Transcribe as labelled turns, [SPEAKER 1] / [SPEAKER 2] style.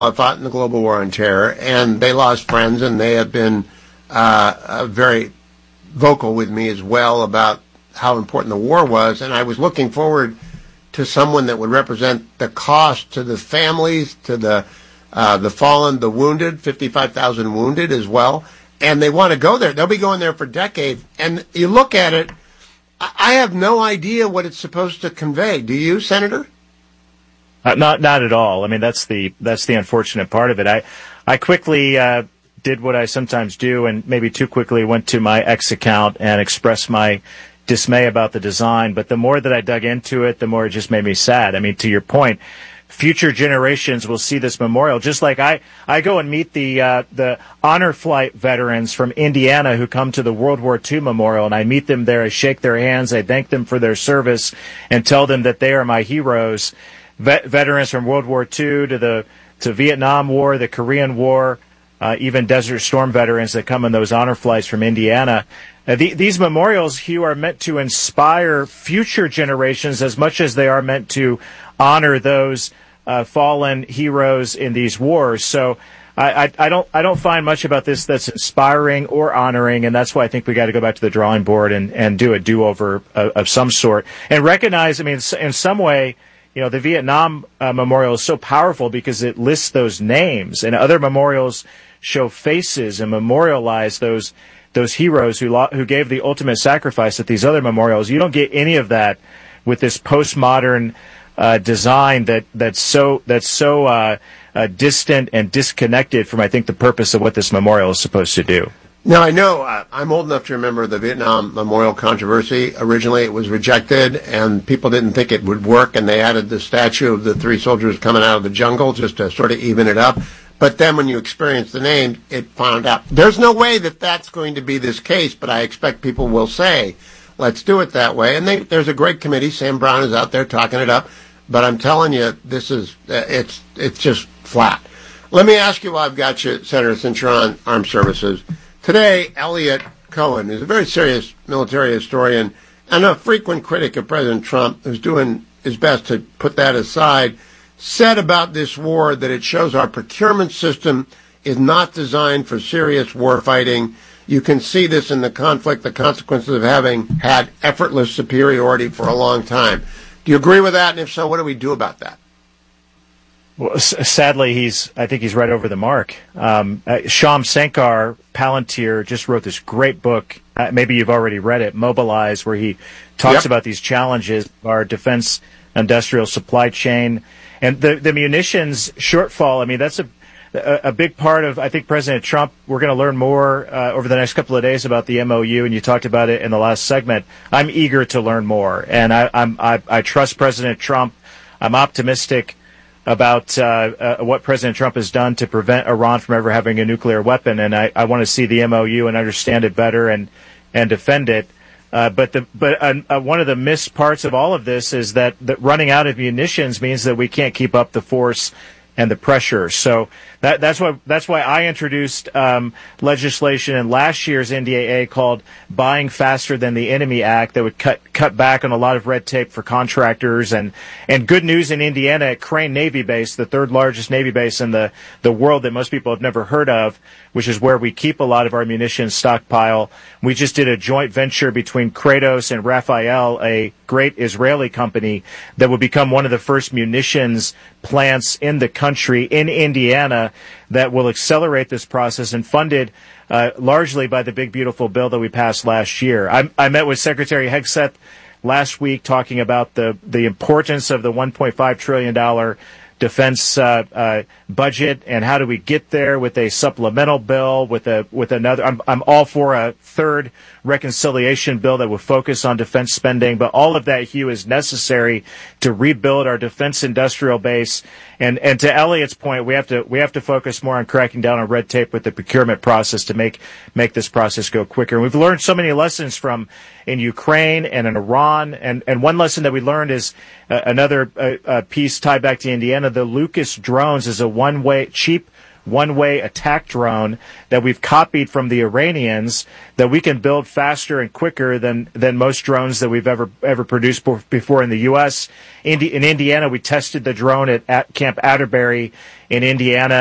[SPEAKER 1] fought in the global war on terror, and they lost friends, and they have been very vocal with me as well about how important the war was. And I was looking forward to someone that would represent the cost to the families, to the fallen, the wounded, 55,000 wounded as well. And they want to go there. They'll be going there for decades. And you look at it, I have no idea what it's supposed to convey. Do you, Senator?
[SPEAKER 2] Not at all. I mean, that's the unfortunate part of it. I quickly did what I sometimes do, and maybe too quickly went to my X account and expressed my dismay about the design. But the more that I dug into it, the more it just made me sad. I mean, to your point, future generations will see this memorial. Just like I go and meet the honor flight veterans from Indiana who come to the World War II memorial, and I meet them there. I shake their hands. I thank them for their service and tell them that they are my heroes. Veterans from World War II to Vietnam War, the Korean War, even Desert Storm veterans that come in those honor flights from Indiana. These memorials, Hugh, are meant to inspire future generations as much as they are meant to honor those fallen heroes in these wars. So I don't find much about this that's inspiring or honoring, and that's why I think we got to go back to the drawing board and do a do-over of some sort and recognize. I mean, in some way, you know, the Vietnam memorial is so powerful because it lists those names, and other memorials show faces and memorialize those heroes who gave the ultimate sacrifice at these other memorials. You don't get any of that with this postmodern design that's so distant and disconnected from, I think, the purpose of what this memorial is supposed to do.
[SPEAKER 1] Now, I know I'm old enough to remember the Vietnam Memorial controversy. Originally, it was rejected, and people didn't think it would work, and they added the statue of the three soldiers coming out of the jungle just to sort of even it up. But then when you experience the name, it found out. There's no way that that's going to be this case, but I expect people will say, let's do it that way. And there's a great committee. Sam Brown is out there talking it up. But I'm telling you, this is it's just flat. Let me ask you while I've got you, Senator, since you're on armed services. Today, Eliot Cohen is a very serious military historian and a frequent critic of President Trump, who's doing his best to put that aside, said about this war that it shows our procurement system is not designed for serious war fighting. You can see this in the conflict, the consequences of having had effortless superiority for a long time. Do you agree with that? And if so, what do we do about that?
[SPEAKER 2] Well, sadly, I think he's right over the mark. Shyam Sankar, Palantir, just wrote this great book. Maybe you've already read it, Mobilize, where he talks about these challenges, our defense industrial supply chain, and the munitions shortfall. I mean, that's a big part of, I think, President Trump. We're going to learn more over the next couple of days about the MOU, and you talked about it in the last segment. I'm eager to learn more, and I trust President Trump. I'm optimistic about what President Trump has done to prevent Iran from ever having a nuclear weapon, and I want to see the MOU and understand it better and defend it. But one of the missed parts of all of this is that running out of munitions means that we can't keep up the force and the pressure. So that's why I introduced legislation in last year's NDAA called Buying Faster Than the Enemy Act that would cut back on a lot of red tape for contractors. And good news in Indiana at Crane Navy Base, the third largest Navy base in the world that most people have never heard of, which is where we keep a lot of our munitions stockpile. We just did a joint venture between Kratos and Rafael, a great Israeli company that would become one of the first munitions plants in the country in Indiana that will accelerate this process, and funded largely by the big, beautiful bill that we passed last year. I met with Secretary Hegseth last week talking about the importance of the $1.5 trillion defense budget, and how do we get there with a supplemental bill, with another. I'm all for a third reconciliation bill that will focus on defense spending, but all of that, Hugh, is necessary to rebuild our defense industrial base. And to Elliot's point, we have to focus more on cracking down on red tape with the procurement process to make this process go quicker. And we've learned so many lessons from in Ukraine and in Iran, and one lesson that we learned is another piece tied back to Indiana. The Lucas drones is a cheap one-way attack drone that we've copied from the Iranians that we can build faster and quicker than most drones that we've ever produced before in the U.S. In Indiana, we tested the drone at Camp Atterbury in Indiana.